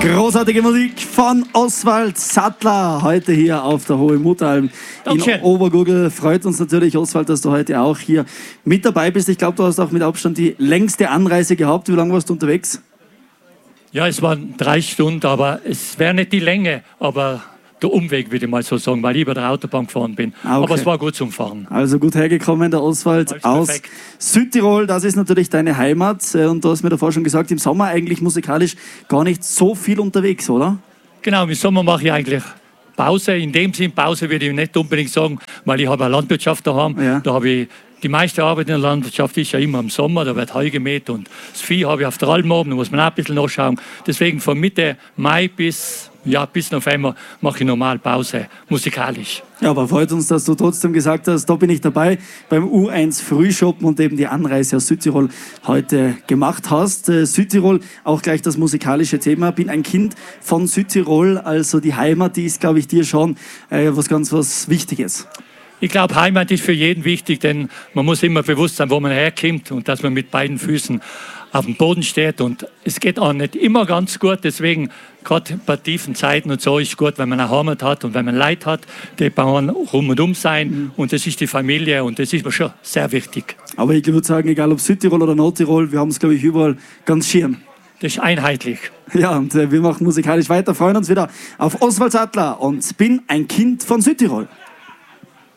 Großartige Musik von Oswald Sattler, heute hier auf der Hohe Muttalm in Obergurgl. Freut uns natürlich, Oswald, dass du heute auch hier mit dabei bist. Ich glaube, du hast auch mit Abstand die längste Anreise gehabt. Wie lange warst du unterwegs? Ja, es waren 3 Stunden, aber es wäre nicht die Länge, aber der Umweg, würde ich mal so sagen, weil ich über der Autobahn gefahren bin. Okay. Aber es war gut zum Fahren. Also gut hergekommen, der Oswald aus Südtirol. Das ist natürlich deine Heimat. Und du hast mir davor schon gesagt, im Sommer eigentlich musikalisch gar nicht so viel unterwegs, oder? Genau, im Sommer mache ich eigentlich Pause. In dem Sinn, Pause würde ich nicht unbedingt sagen, weil ich habe eine Landwirtschaft daheim. Ja. Da habe ich die meiste Arbeit in der Landwirtschaft ist ja immer im Sommer, da wird Heu gemäht und das Vieh habe ich auf der Alm oben, da muss man auch ein bisschen nachschauen. Deswegen von Mitte Mai bis November mache ich normal Pause, musikalisch. Ja, aber freut uns, dass du trotzdem gesagt hast, da bin ich dabei beim U1 Frühschoppen und eben die Anreise aus Südtirol heute gemacht hast. Südtirol, auch gleich das musikalische Thema. Bin ein Kind von Südtirol, also die Heimat, die ist, glaube ich, dir schon was Wichtiges. Ich glaube, Heimat ist für jeden wichtig, denn man muss immer bewusst sein, wo man herkommt und dass man mit beiden Füßen auf dem Boden steht. Und es geht auch nicht immer ganz gut, deswegen gerade bei tiefen Zeiten und so ist es gut, wenn man eine Heimat hat und wenn man Leute hat, die bauen rum und um sein. Und das ist die Familie und das ist mir schon sehr wichtig. Aber ich würde sagen, egal ob Südtirol oder Nordtirol, wir haben es, glaube ich, überall ganz schön. Das ist einheitlich. Ja, und wir machen musikalisch weiter, freuen uns wieder auf Oswald Sattler und bin ein Kind von Südtirol.